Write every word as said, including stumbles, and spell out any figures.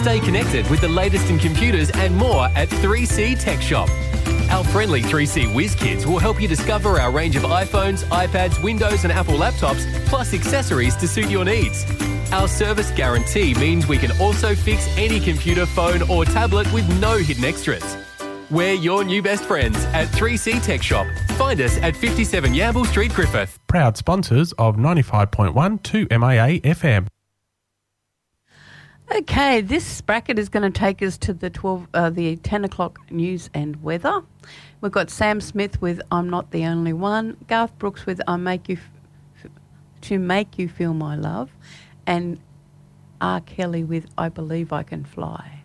Stay connected with the latest in computers and more at three C Tech Shop. Our friendly three C Whiz Kids will help you discover our range of iPhones, iPads, Windows and Apple laptops, plus accessories to suit your needs. Our service guarantee means we can also fix any computer, phone or tablet with no hidden extras. We're your new best friends at three C Tech Shop. Find us at fifty-seven Yamble Street, Griffith. Proud sponsors of ninety-five point one two M A A F M. Okay, this bracket is going to take us to the twelve, uh, the ten o'clock news and weather. We've got Sam Smith with "I'm Not the Only One," Garth Brooks with "I Make You F- To Make You Feel My Love," and R. Kelly with "I Believe I Can Fly."